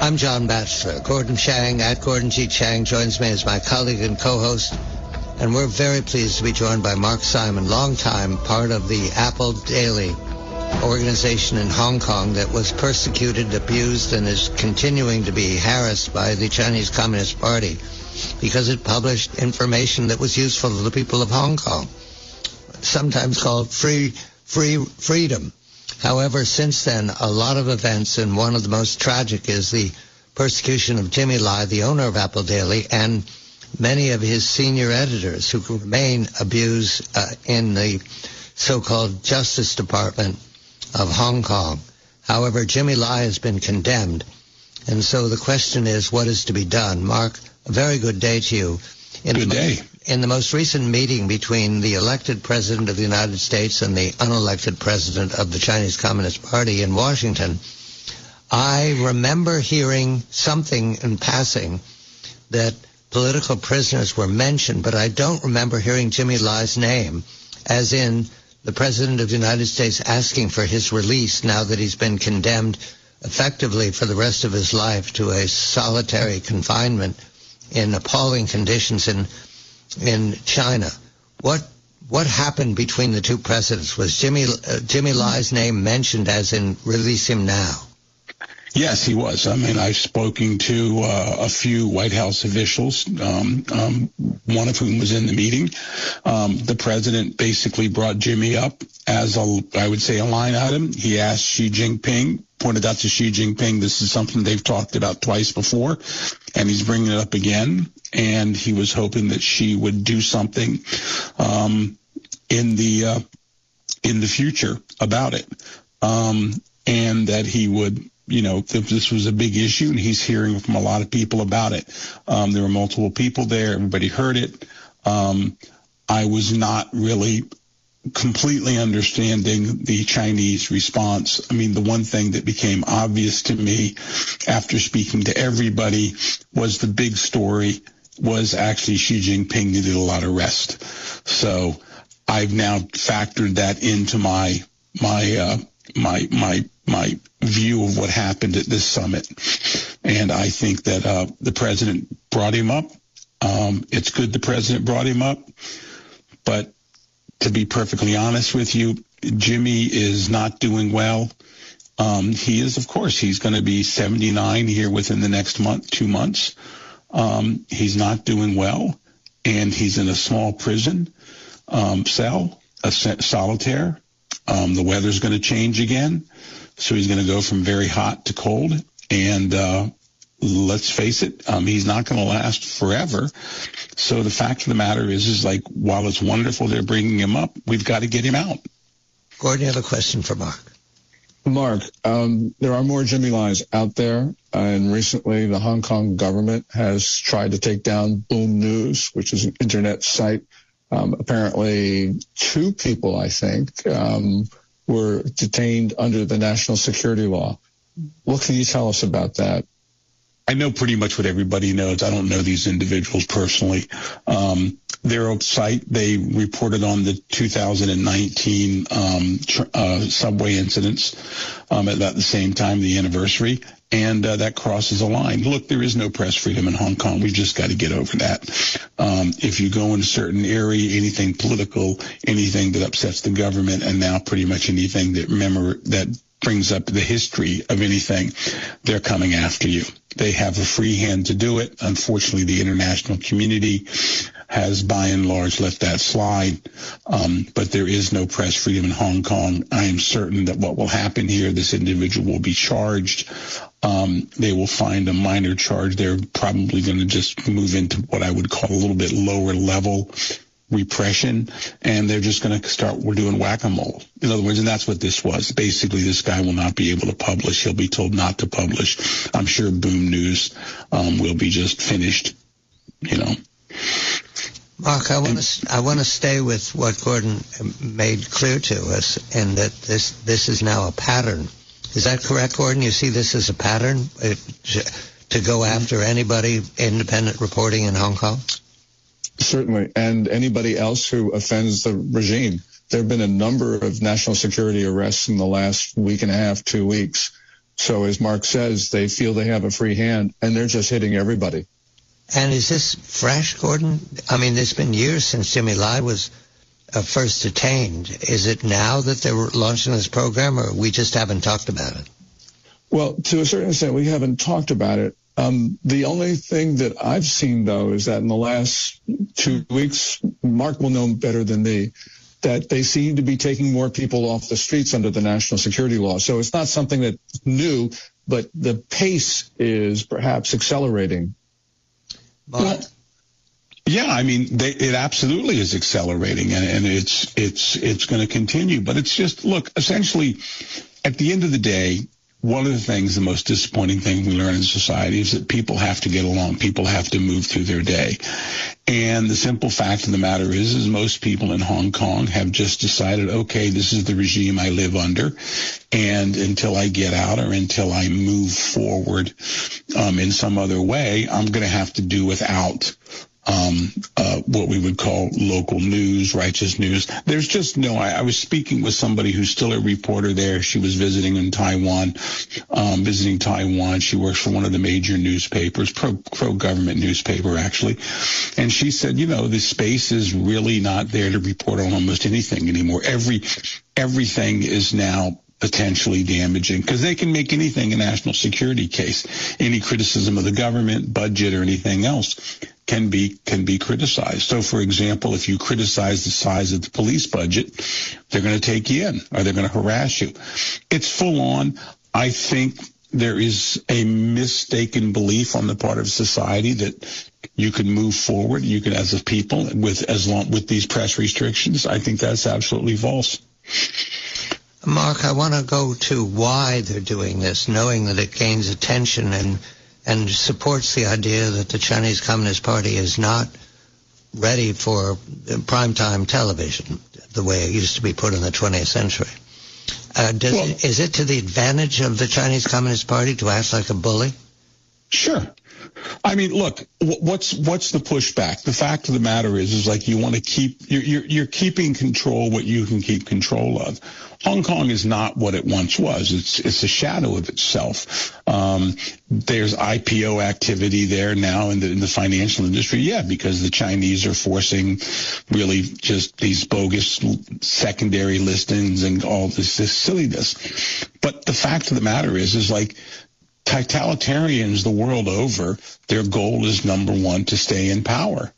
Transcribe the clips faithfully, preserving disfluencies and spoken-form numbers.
I'm John Batchelor. Gordon Chang, at Gordon G. Chang, joins me as my colleague and co-host. And we're very pleased to be joined by Mark Simon, longtime part of the Apple Daily organization in Hong Kong that was persecuted, abused, and is continuing to be harassed by the Chinese Communist Party because it published information that was useful to the people of Hong Kong, sometimes called free, free freedom. However, since then, a lot of events, and one of the most tragic is the persecution of Jimmy Lai, the owner of Apple Daily, and many of his senior editors who remain abused uh, in the so-called Justice Department of Hong Kong. However, Jimmy Lai has been condemned, and so the question is, what is to be done? Mark, a very good day to you. In good the, day. In the most recent meeting between the elected president of the United States and the unelected president of the Chinese Communist Party in Washington, I remember hearing something in passing that political prisoners were mentioned, but I don't remember hearing Jimmy Lai's name, as in the president of the United States asking for his release now that he's been condemned effectively for the rest of his life to a solitary confinement in appalling conditions in in China. What what happened between the two presidents? Was Jimmy uh, Jimmy Lai's name mentioned as in release him now? Yes, he was. I mean, I've spoken to uh, a few White House officials, um, um, one of whom was in the meeting. Um, the president basically brought Jimmy up as, a, I would say, a line item. He asked Xi Jinping, pointed out to Xi Jinping, this is something they've talked about twice before, and he's bringing it up again. And he was hoping that Xi would do something um, in the uh, in the future about it, um, and that he would. You know, this was a big issue, and he's hearing from a lot of people about it. Um, there were multiple people there. Everybody heard it. Um, I was not really completely understanding the Chinese response. I mean, the one thing that became obvious to me after speaking to everybody was the big story was actually Xi Jinping needed a lot of rest. So I've now factored that into my my uh, my my my view of what happened at this summit. And I think that uh, the president brought him up. Um, it's good the president brought him up. But to be perfectly honest with you, Jimmy is not doing well. Um, he is, of course, he's going to be seventy-nine here within the next month, two months. Um, he's not doing well, and he's in a small prison um, cell, a solitaire. Um, the weather's going to change again. So he's going to go from very hot to cold. And uh, let's face it, um, he's not going to last forever. So the fact of the matter is, is like, while it's wonderful they're bringing him up, we've got to get him out. Gordon, you have a question for Mark. Mark, um, there are more Jimmy Lais out there. Uh, and recently the Hong Kong government has tried to take down Boom News, which is an internet site. Um, apparently two people, I think, um, were detained under the national security law. What can you tell us about that? I know pretty much what everybody knows. I don't know these individuals personally. Um, their site, they reported on the two thousand nineteen um, tr- uh, subway incidents um, at about the same time, the anniversary, and uh, that crosses a line. Look, there is no press freedom in Hong Kong. We've just got to get over that. Um, if you go in a certain area, anything political, anything that upsets the government, and now pretty much anything that remember that brings up the history of anything, they're coming after you. They have a free hand to do it. Unfortunately, the international community has by and large let that slide. Um, but there is no press freedom in Hong Kong. I am certain that what will happen here, this individual will be charged. Um, they will find a minor charge. They're probably going to just move into what I would call a little bit lower level repression, and they're just going to start, we're doing whack-a-mole. In other words, and that's what this was. Basically, this guy will not be able to publish. He'll be told not to publish. I'm sure Boom News um, will be just finished, you know. Mark, I want to I want to stay with what Gordon made clear to us, and that this this is now a pattern. Is that correct, Gordon? You see this as a pattern uh, to go after anybody independent reporting in Hong Kong? Certainly, and anybody else who offends the regime. There have been a number of national security arrests in the last week and a half, two weeks. So as Mark says, they feel they have a free hand, and they're just hitting everybody. And is this fresh, Gordon? I mean, it's been years since Jimmy Lai was uh, first detained. Is it now that they're launching this program, or we just haven't talked about it? Well, to a certain extent, we haven't talked about it. Um, the only thing that I've seen, though, is that in the last two weeks, Mark will know better than me, that they seem to be taking more people off the streets under the national security law. So it's not something that's new, but the pace is perhaps accelerating. Well, yeah, I mean, they, it absolutely is accelerating, and, and it's it's it's going to continue. But it's just, look, essentially, at the end of the day, one of the things, the most disappointing thing we learn in society is that people have to get along. People have to move through their day. And the simple fact of the matter is, is most people in Hong Kong have just decided, okay, this is the regime I live under. And until I get out or until I move forward um, in some other way, I'm going to have to do without Um, uh, what we would call local news, righteous news. There's just no, I, I was speaking with somebody who's still a reporter there. She was visiting in Taiwan, um, visiting Taiwan. She works for one of the major newspapers, pro, pro-government newspaper, actually. And she said, you know, the space is really not there to report on almost anything anymore. Every, everything is now potentially damaging, because they can make anything a national security case. Any criticism of the government, budget, or anything else can be can be criticized. So, for example, if you criticize the size of the police budget, they're going to take you in, or they're going to harass you. It's full on. I think there is a mistaken belief on the part of society that you can move forward, you can, as a people, with as long with these press restrictions. I think that's absolutely false. Mark, I want to go to why they're doing this, knowing that it gains attention and and supports the idea that the Chinese Communist Party is not ready for primetime television, the way it used to be put in the twentieth century. Uh, does, well, is it to the advantage of the Chinese Communist Party to act like a bully? Sure. I mean, look, what's what's the pushback? The fact of the matter is, is like you want to keep you're, you're you're keeping control what you can keep control of. Hong Kong is not what it once was. It's it's a shadow of itself. Um, there's I P O activity there now in the in the financial industry, yeah, because the Chinese are forcing really just these bogus secondary listings and all this, this silliness. But the fact of the matter is, is like, totalitarians the world over, their goal is, number one, to stay in power.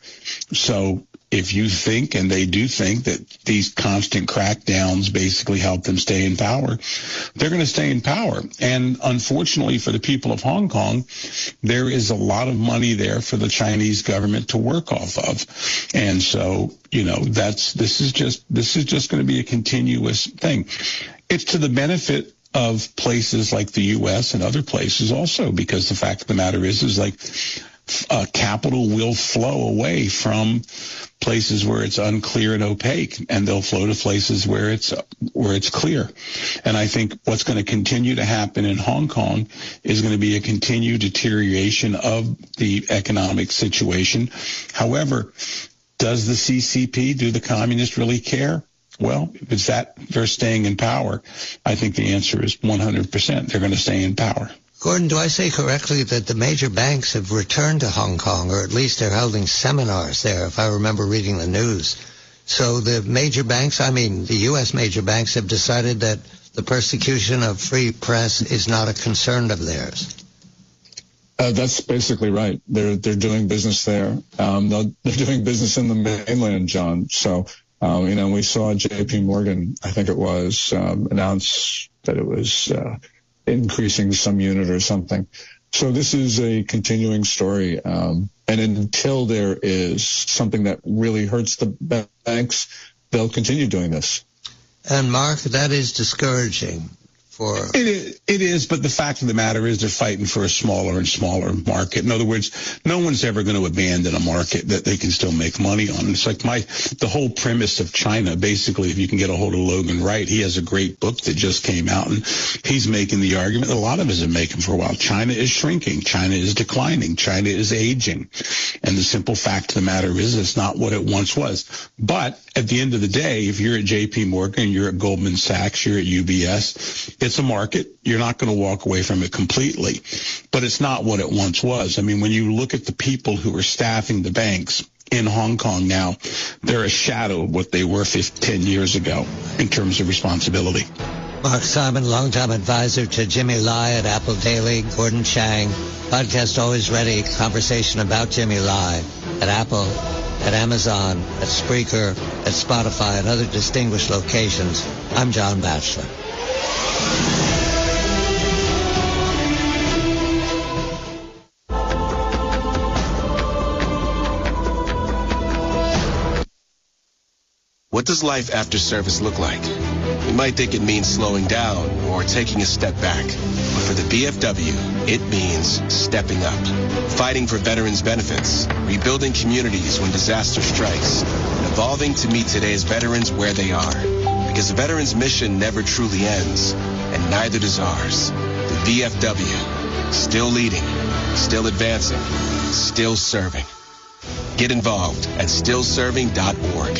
So if you think, and they do think, that these constant crackdowns basically help them stay in power, they're going to stay in power. And unfortunately for the people of Hong Kong, there is a lot of money there for the Chinese government to work off of. And so, you know, that's this is just this is just going to be a continuous thing. It's to the benefit of places like the U S and other places also, because the fact of the matter is, is like uh, capital will flow away from places where it's unclear and opaque, and they'll flow to places where it's where it's clear. And I think what's going to continue to happen in Hong Kong is going to be a continued deterioration of the economic situation. However, does the C C P, do the communists really care? Well, if it's that they're staying in power, I think the answer is one hundred percent. They're going to stay in power. Gordon, do I say correctly that the major banks have returned to Hong Kong, or at least they're holding seminars there, if I remember reading the news? So the major banks, I mean, the U S major banks have decided that the persecution of free press is not a concern of theirs. Uh, that's basically right. They're they're doing business there. Um, they're doing business in the mainland, John. So, um, you know, we saw J P Morgan, I think it was, um, announce that it was uh, increasing some unit or something. So this is a continuing story. Um, and until there is something that really hurts the banks, they'll continue doing this. And Mark, that is discouraging. For it is, it is, but the fact of the matter is they're fighting for a smaller and smaller market. In other words, no one's ever going to abandon a market that they can still make money on. It's like my the whole premise of China. Basically, if you can get a hold of Logan Wright, he has a great book that just came out, and he's making the argument a lot of us have been making for a while. China is shrinking. China is declining. China is aging. And the simple fact of the matter is it's not what it once was. But at the end of the day, if you're at J P Morgan, you're at Goldman Sachs, you're at U B S, It's a market. You're not going to walk away from it completely, but it's not what it once was. I mean, when you look at the people who are staffing the banks in Hong Kong now, they're a shadow of what they were fifteen years ago in terms of responsibility. Mark Simon, longtime advisor to Jimmy Lai at Apple Daily, Gordon Chang, podcast always ready, conversation about Jimmy Lai at Apple, at Amazon, at Spreaker, at Spotify, and other distinguished locations. I'm John Batchelor. What does life after service look like? You might think it means slowing down or taking a step back. But for the B F W, it means stepping up. Fighting for veterans' benefits, rebuilding communities when disaster strikes, and evolving to meet today's veterans where they are. Because the veterans' mission never truly ends, and neither does ours. The B F W, still leading, still advancing, still serving. Get involved at still serving dot org.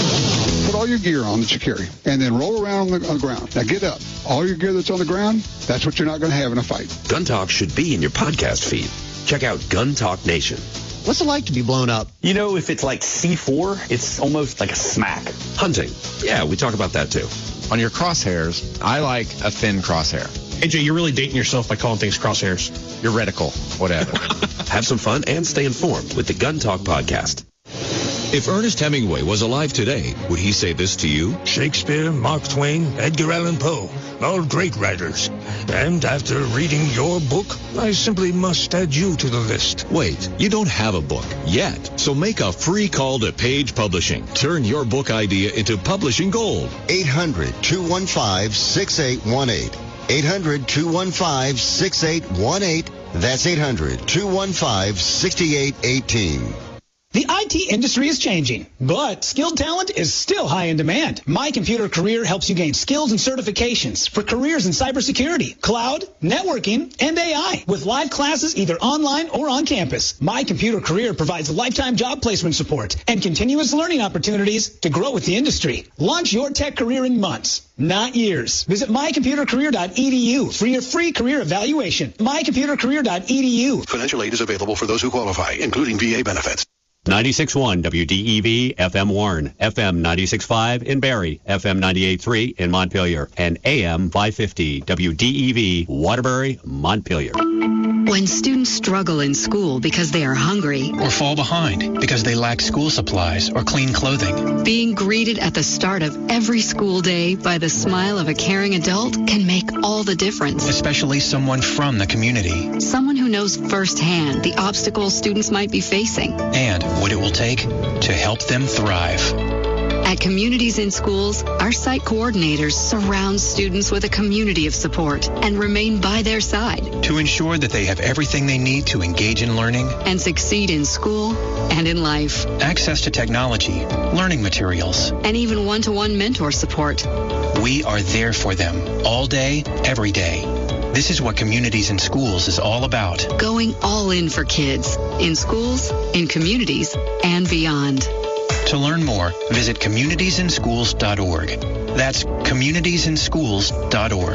Put all your gear on that you carry, and then roll around on the, on the ground. Now get up. All your gear that's on the ground, that's what you're not going to have in a fight. Gun Talk should be in your podcast feed. Check out Gun Talk Nation. What's it like to be blown up? You know, if it's like C four, it's almost like a smack. Hunting. Yeah, we talk about that too. On your crosshairs, I like a thin crosshair. A J, you're really dating yourself by calling things crosshairs. Your reticle, whatever. Have some fun and stay informed with the Gun Talk podcast. If Ernest Hemingway was alive today, would he say this to you? Shakespeare, Mark Twain, Edgar Allan Poe, all great writers. And after reading your book, I simply must add you to the list. Wait, you don't have a book yet, so make a free call to Page Publishing. Turn your book idea into publishing gold. eight hundred, two one five, six eight one eight. eight hundred, two one five, six eight one eight. That's eight hundred, two one five, six eight one eight. The I T industry is changing, but skilled talent is still high in demand. My Computer Career helps you gain skills and certifications for careers in cybersecurity, cloud, networking, and A I with live classes either online or on campus. My Computer Career provides lifetime job placement support and continuous learning opportunities to grow with the industry. Launch your tech career in months, not years. Visit my computer career dot e d u for your free career evaluation. my computer career dot e d u. Financial aid is available for those who qualify, including V A benefits. ninety-six point one W D E V F M Warren, F M ninety-six point five in Barrie, F M ninety-eight point three in Montpelier, and A M five fifty W D E V Waterbury, Montpelier. When students struggle in school because they are hungry or fall behind because they lack school supplies or clean clothing, being greeted at the start of every school day by the smile of a caring adult can make all the difference. Especially someone from the community. Someone who knows firsthand the obstacles students might be facing. And what it will take to help them thrive. At Communities in Schools, our site coordinators surround students with a community of support and remain by their side to ensure that they have everything they need to engage in learning and succeed in school and in life. Access to technology, learning materials, and even one-to-one mentor support. We are there for them all day, every day. This is what Communities in Schools is all about. Going all in for kids, in schools, in communities, and beyond. To learn more, visit communities in schools dot org. That's communities in schools dot org.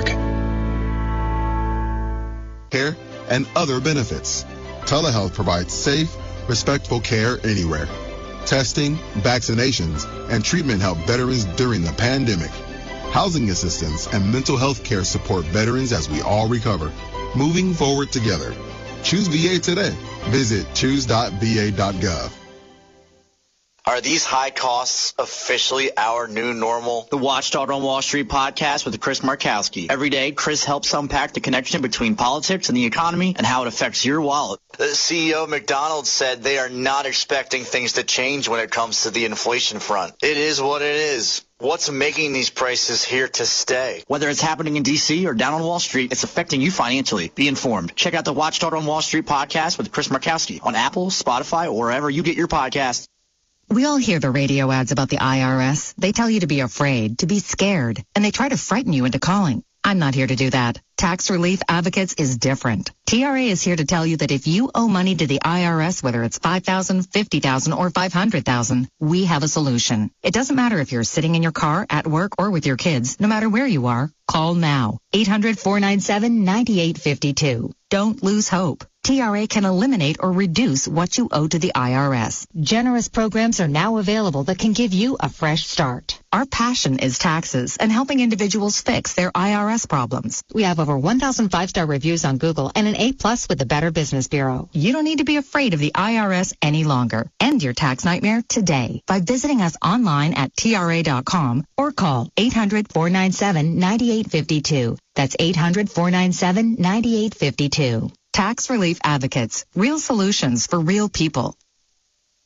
Care and other benefits. Telehealth provides safe, respectful care anywhere. Testing, vaccinations, and treatment help veterans during the pandemic. Housing assistance and mental health care support veterans as we all recover. Moving forward together. Choose V A today. Visit choose dot v a dot gov. Are these high costs officially our new normal? The Watchdog on Wall Street podcast with Chris Markowski. Every day, Chris helps unpack the connection between politics and the economy and how it affects your wallet. The C E O of McDonald's said they are not expecting things to change when it comes to the inflation front. It is what it is. What's making these prices here to stay? Whether it's happening in D C or down on Wall Street, it's affecting you financially. Be informed. Check out the Watchdog on Wall Street podcast with Chris Markowski on Apple, Spotify, or wherever you get your podcasts. We all hear the radio ads about the I R S. They tell you to be afraid, to be scared, and they try to frighten you into calling. I'm not here to do that. Tax Relief Advocates is different. T R A is here to tell you that if you owe money to the I R S, whether it's five thousand dollars, fifty thousand dollars, or five hundred thousand dollars, we have a solution. It doesn't matter if you're sitting in your car, at work, or with your kids. No matter where you are, call now. eight hundred, four nine seven, nine eight five two. Don't lose hope. T R A can eliminate or reduce what you owe to the I R S. Generous programs are now available that can give you a fresh start. Our passion is taxes and helping individuals fix their I R S problems. We have over one thousand five-star reviews on Google and an A plus with the Better Business Bureau. You don't need to be afraid of the I R S any longer. End your tax nightmare today by visiting us online at T R A dot com or call eight hundred, four nine seven, nine eight five two. That's eight hundred, four nine seven, nine eight five two. Tax Relief Advocates. Real solutions for real people.